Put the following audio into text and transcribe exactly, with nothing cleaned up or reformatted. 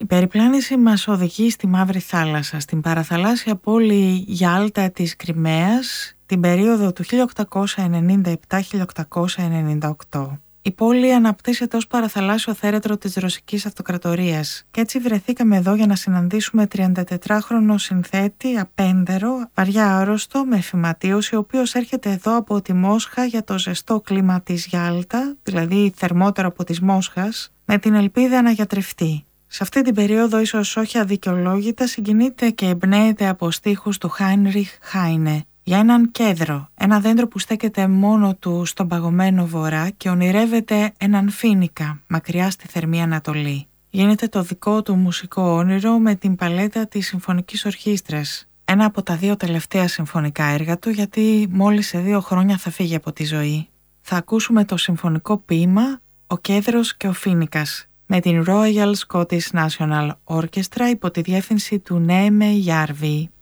Η περιπλάνηση μας οδηγεί στη Μαύρη Θάλασσα, στην παραθαλάσσια πόλη Γιάλτα της Κριμαίας, την περίοδο του χίλια οκτακόσια ενενήντα επτά με χίλια οκτακόσια ενενήντα οκτώ. Η πόλη αναπτύσσεται ως παραθαλάσσιο θέρετρο της Ρωσικής Αυτοκρατορίας και έτσι βρεθήκαμε εδώ για να συναντήσουμε τριαντατετράχρονο συνθέτη, απέντερο, βαριά άρρωστο, με φυματίωση, ο οποίος έρχεται εδώ από τη Μόσχα για το ζεστό κλίμα της Γιάλτα, δηλαδή θερμότερο από της Μόσχας, με την ελπίδα να γιατρευτεί. Σε αυτή την περίοδο, ίσως όχι αδικαιολόγητα, συγκινείται και εμπνέεται από στίχους του Χάινριχ Χάινε για έναν κέδρο, ένα δέντρο που στέκεται μόνο του στον παγωμένο βορρά και ονειρεύεται έναν φοίνικα μακριά στη θερμή Ανατολή. Γίνεται το δικό του μουσικό όνειρο με την παλέτα της Συμφωνικής Ορχήστρας, ένα από τα δύο τελευταία συμφωνικά έργα του, γιατί μόλις σε δύο χρόνια θα φύγει από τη ζωή. Θα ακούσουμε το συμφωνικό ποίημα «Ο Κέδρος και ο Φοίνικας» με την Royal Scottish National Orchestra υπό τη διεύθυνση του Νέμε Γιάρβι.